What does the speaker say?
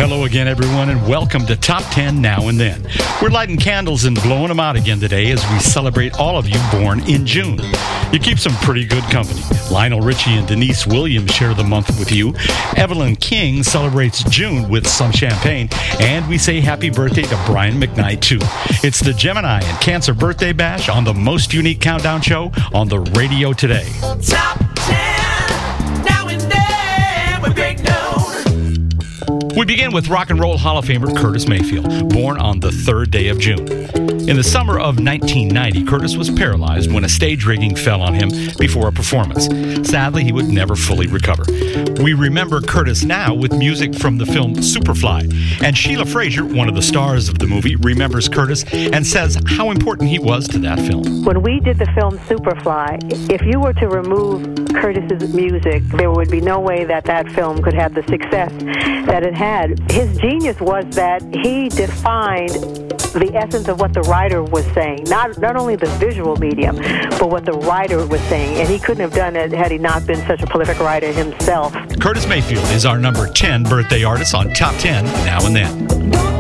Hello again, everyone, and welcome to Top 10 Now and Then. We're lighting candles and blowing them out again today as we celebrate all of you born in June. You keep some pretty good company. Lionel Richie and Denise Williams share the month with you. Evelyn King celebrates June with some champagne, and we say happy birthday to Brian McKnight, too. It's the Gemini and Cancer Birthday Bash on the most unique countdown show on the radio today. Top 10, now and then, with Big Noon. We begin with Rock and Roll Hall of Famer Curtis Mayfield, born on the 3rd day of June. In the summer of 1990, Curtis was paralyzed when a stage rigging fell on him before a performance. Sadly, he would never fully recover. We remember Curtis now with music from the film Superfly. And Sheila Fraser, one of the stars of the movie, remembers Curtis and says how important he was to that film. When we did the film Superfly, if you were to remove Curtis's music, there would be no way that that film could have the success that it had. His genius was that he defined the essence of what the writer was saying, not only the visual medium, but what the writer was saying. And he couldn't have done it had he not been such a prolific writer himself. Curtis Mayfield is our number 10 birthday artist on Top 10 Now and Then.